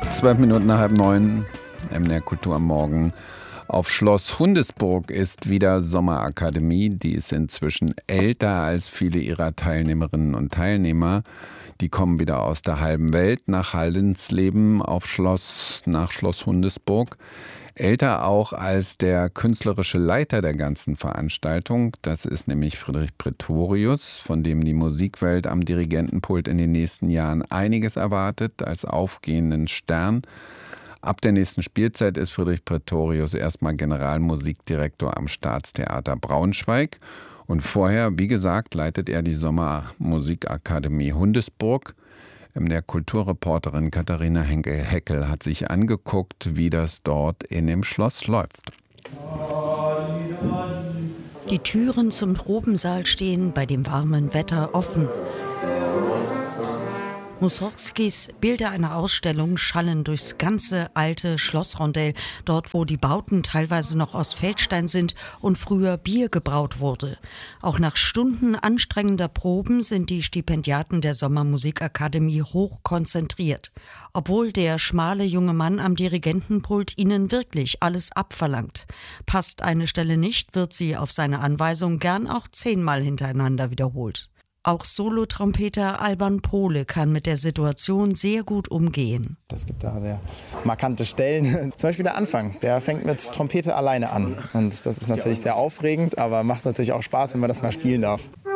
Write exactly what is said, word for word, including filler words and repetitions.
Zwölf Minuten nach halb neun, M D R Kultur am Morgen. Auf Schloss Hundesburg ist wieder Sommerakademie. Die ist inzwischen älter als viele ihrer Teilnehmerinnen und Teilnehmer. Die kommen wieder aus der halben Welt nach Haldensleben auf Schloss, nach Schloss Hundesburg. Älter auch als der künstlerische Leiter der ganzen Veranstaltung. Das ist nämlich Friedrich Pretorius, von dem die Musikwelt am Dirigentenpult in den nächsten Jahren einiges erwartet, als aufgehenden Stern. Ab der nächsten Spielzeit ist Friedrich Pretorius erstmal Generalmusikdirektor am Staatstheater Braunschweig. Und vorher, wie gesagt, leitet er die Sommermusikakademie Hundesburg. Der Kulturreporterin Katharina Henkel-Heckel hat sich angeguckt, wie das dort in dem Schloss läuft. Die Türen zum Probensaal stehen bei dem warmen Wetter offen. Mussorgskis Bilder einer Ausstellung schallen durchs ganze alte Schlossrondell, dort wo die Bauten teilweise noch aus Feldstein sind und früher Bier gebraut wurde. Auch nach Stunden anstrengender Proben sind die Stipendiaten der Sommermusikakademie hoch konzentriert, obwohl der schmale junge Mann am Dirigentenpult ihnen wirklich alles abverlangt. Passt eine Stelle nicht, wird sie auf seine Anweisung gern auch zehnmal hintereinander wiederholt. Auch Solotrompeter Alban Pohle kann mit der Situation sehr gut umgehen. Es gibt da sehr markante Stellen. Zum Beispiel der Anfang, der fängt mit Trompete alleine an. Und das ist natürlich sehr aufregend, aber macht natürlich auch Spaß, wenn man das mal spielen darf.